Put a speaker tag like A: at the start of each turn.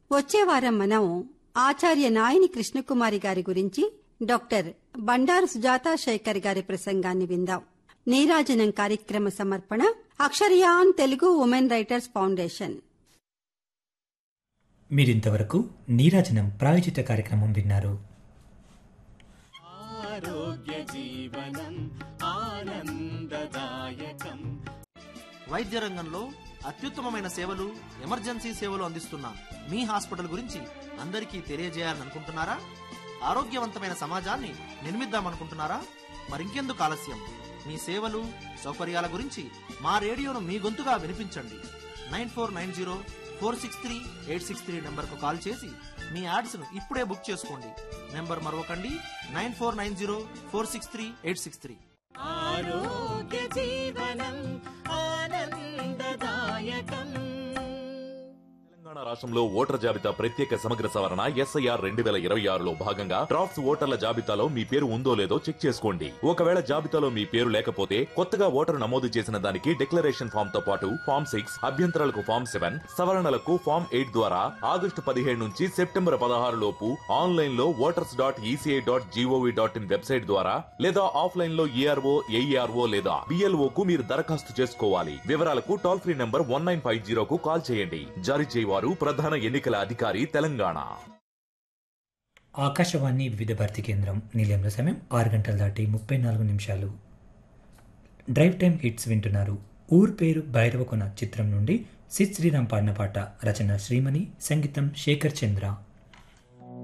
A: వచ్చే వారం మనం ఆచార్య నాయని కృష్ణకుమారి గారి గురించి డాక్టర్ బండారు సుజాతా శేఖర్ గారి ప్రసంగాన్ని విందాం. నీరాజనం కార్యక్రమ సమర్పణ Aksharayan Telugu women writers foundation.
B: మీరింతవరకు నీరాజనం ప్రాయోజిత కార్యక్రమం విన్నారు.
C: ఆరోగ్య జీవనం ఆనందదాయకం.
D: వైద్య రంగంలో అత్యుత్తమమైన సేవలు, ఎమర్జెన్సీ సేవలు అందిస్తున్న మీ హాస్పిటల్ గురించి అందరికీ తెలియజేయాలనుకుంటున్నారా? ఆరోగ్యవంతమైన సమాజాన్ని నిర్మిద్దామనుకుంటున్నారా? మరింకెందుకు ఆలస్యం? మీ సేవలు, సౌకర్యాల గురించి మా రేడియోను మీ గొంతుగా వినిపించండి. 9490463863 నంబర్కు కాల్ చేసి మీ యాడ్స్ను ఇప్పుడే బుక్ చేసుకోండి. నెంబర్ మరొకండి, 9490463863.
C: ఆరోగ్య జీవనం ఆనందదాయకం.
E: తెలంగాణ రాష్ట్రంలో ఓటర్ జాబితా ప్రత్యేక సమగ్ర సవరణ SIR 2026లో భాగంగా డ్రాఫ్ట్స్ ఓటర్ల జాబితాలో మీ పేరు ఉందో లేదో చెక్ చేసుకోండి. ఒకవేళ జాబితాలో మీ పేరు లేకపోతే కొత్తగా ఓటరు నమోదు చేసిన దానికి డిక్లరేషన్ ఫామ్ తో పాటు ఫామ్ 6, అభ్యంతరాలకు ఫామ్ 7, సవరణలకు ఫామ్ 8 ద్వారా ఆగస్టు 15 నుంచి సెప్టెంబర్ 16 లోపు ఆన్లైన్ లో voters.eci.gov.in వెబ్సైట్ ద్వారా లేదా ఆఫ్లైన్ లో ERO, AERO లేదా BLO కు మీరు దరఖాస్తు చేసుకోవాలి. వివరాలకు టోల్ ఫ్రీ నంబర్ 1950 కు కాల్ చేయండి. జారీ చేయవారు ప్రధాన ఎన్నికల అధికారి తెలంగాణ.
B: ఆకాశవాణి వివిధ భారతి కేంద్రం. నిలయంలో సమయం 6:34. డ్రైవ్ టైమ్ హిట్స్ వింటున్నారు. ఊరు పేరు భైరవకొన చిత్రం నుండి సిద్ శ్రీరామ్ పాడిన పాట. రచన శ్రీమణి, సంగీతం శేఖర్ చంద్ర.